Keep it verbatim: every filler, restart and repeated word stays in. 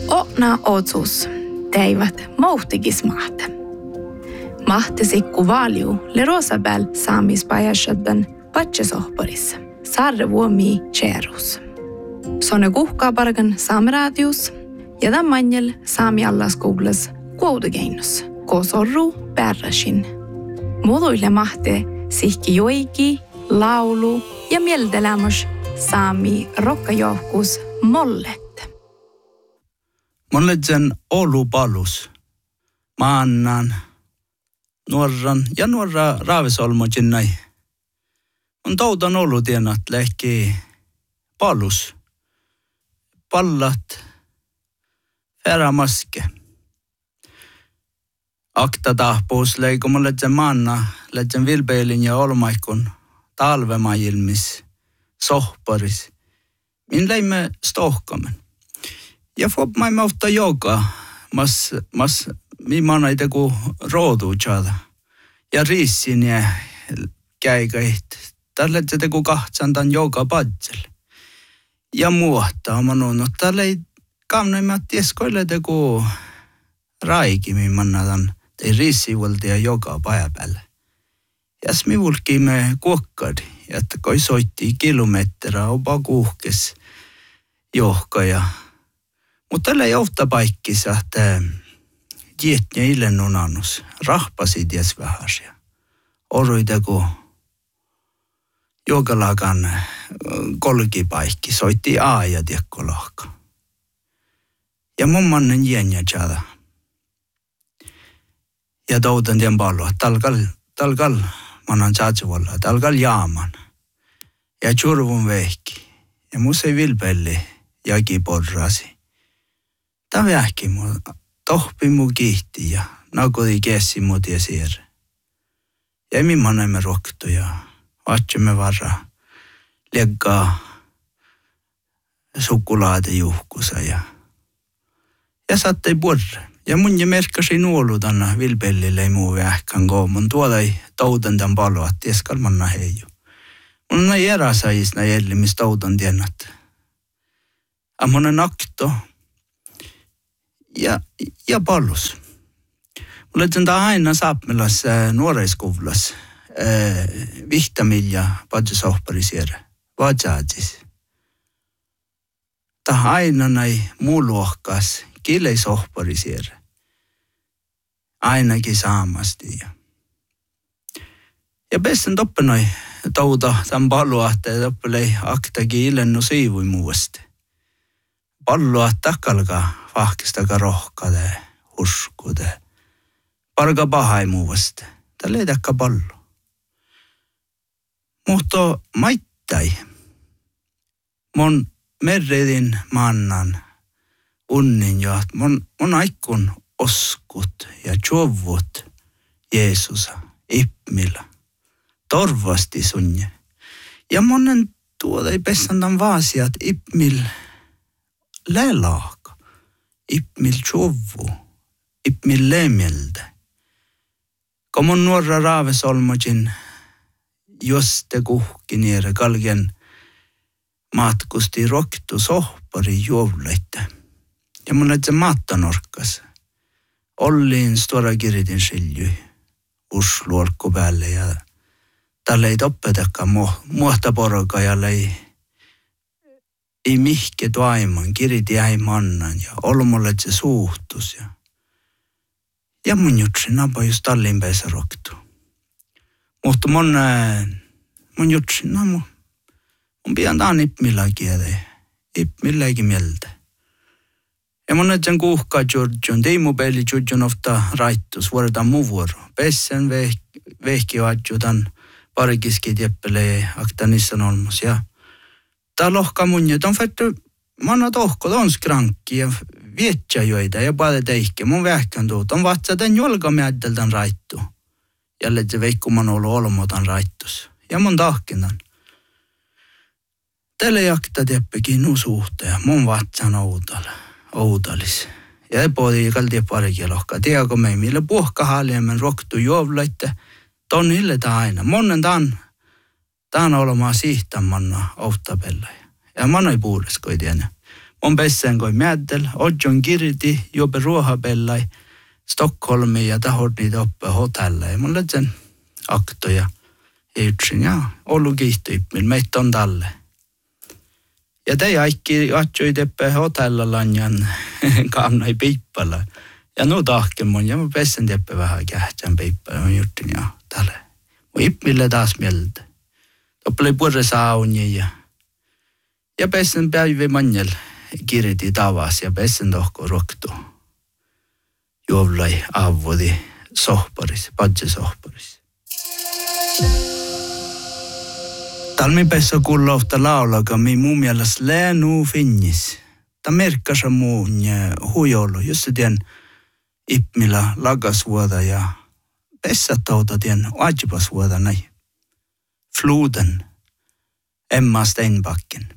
Ona otsus teivät mouhtigis mahte. Mahte sikku valju le rosabel saamispajasjaddan patsesohparis. Sarre vuomi cherus. Sonne kuhkaapargan saameraadius ja tämän manjel saami allaskoulas kuoudegeinus. Kosorru pärräsin. Muduille mahte sihki joiki, laulu ja mieltelämys saami rokkajohkus mollet. Monledzen Oulu palus. Mä annan nuoran ja nuora raavisolmojin näin. On toutan Oulu tienat lehki palus. Pallat färamaske. Akta tahpuus leiku mun ledzen maanna, ledzen vilpeilin ja olmaikun talvemajilmis, sohparis. Min leimme stohkamen. Ja får man med ofta yoga, mas mas mi manna ite ku roodu chada. Ja riisin ja käikait. Tällä te ku kahtsantan yoga padsel. Ja muuta on manunut tällä ei kamnoimat tieskoille te ku raiki mi mannadan te riisivolta ja yoga paja päälle. Ja mi vulkimme kuokkadi, että koi soitti kilometrä opa kuhkes johka ja mutta tällä ei ofta paikkissa, että jietnä illen unannus, rahpasit jes vähäsiä. Oruiteko jokalakan kolkipaikki, soitti aaja tiekkolahka. Ja mun mannen jienjä tjada. Ja toutan tien palloa, talkal, talkal, manan tjatsuvolla, talkal jaaman. Ja tjurvun vehki. Ja musta vilpelli jaki porrasi. Tämä vähki mu, tohpi mu kihti ja nakudi kessi mu tie siirre. Ja emi manemme roktu ja vatsemme varra leggaa sukulaade juhkusa ja ja sattei porre. Ja mun ja merkkasi nuolu tänne vilpellille ei muu vähkän koomun. Tuoda ei toutan tämän paloa, tieskal manna heiju. Mun ei eräsais näin elli, mis toutan tiennat. A monen akto ja, ja pallus. Mulla täntä aina saapmelas nuoreiskuvlas äh, vihtamilja padjusohparisiere. Vajaadis. Tää aina näin muuluohkas kileisohparisiere. Ainakin saamasti. Ja, ja pessen toppenoi touta tämän pallua, että toppelei aktakin ilennu siivui muuasti. Pallua takalka vahkistaka rohkade, uskude. Parka pahai muuasti. Tällä ei takka pallu. Mutta maittai. Mon merredin mannan unnin jo, että mon, mon aikun oskut ja tjovut Jeesusa ippmillä. Torvasti sunje. Ja monen tuoda ei pessantan vaasiat ippmil lelaaka. Ippmil tjovu. Ippmil leemeltä. Kun mun nuora raavesolmojin joste kuhki niere kalgen matkusti roktu sohpari juovleitte. Ja mun näitä mattanorkkas. Olliin stora kiridin siljui. Usluolkku päälle ja tälle ei toppetakaan muohta poroka ja ei, ei mihke tuaiman, kiriti jäi mannan ja olmolle se suhtus. Ja, ja mun jutsi napa just tallin päässä roktu. Mutta mun, mun jutsi namu, mun pian taan ippmillä kiede, ippmilläkin mieltä. Ja mun näiden kuhkaa jurjun, teimu peli jurjun ofta raittus, vuodetaan muu vuoro. Pessen veh, vehki vaadjutan parikiski tieppele aktanissa olmus. Ja tää lohka mun, ja ton fätty, manna tohko, ton skranki ja vietsä joita ja paade teihke. Mun vähkän tuu, ton vatsa tän jolka miäddeltän raittu. Jälle se veikku man olu olmotan raittus. Ja mun tahkintan. Tälle jakta tieppekin nu suhteen, mun vatsan oudalla. Oudalis. Ja epoodi kalti parikin lohka. Tiedäkö me, millä puhka haljemen roktu juovlaitte, ton hille ta aina. Monen taan, taan olemaan siihtämanna ouhtapella. Ja man ei puhules, kun ei tiedä. Mun pesän koi määdel, odjon kirti, jope ruohabellai, Stockholmi ja tahod niitä oppe hotelle. Ja mun lätsen aktoja. Ja ytsin, ja ollut kiihtyipmil, meitä on talle. Ja te kaikki atsui teppe hotellalanjan kaamnai piippala. Ja nu tahken mun, ja mä pesän teppe vähän kähtsän piippala. Mä juttin, ja tälle. Mun ipmille taas mieltä. Toppeli purre sauni ja... Ja pesän päivi manjel kiriti tavas ja pesän tohko roktu. Juovlai avvodi sohparis, padje sohparis. Talmi pessa kuullouta laulaga mi mun mielestä läänu finnis. Ta merkkasa muun huijolu, jos se tien ipmillä lagasvuoda ja pessatauta tien ajipasvuoda näin. Floden, Emma Steinbacken.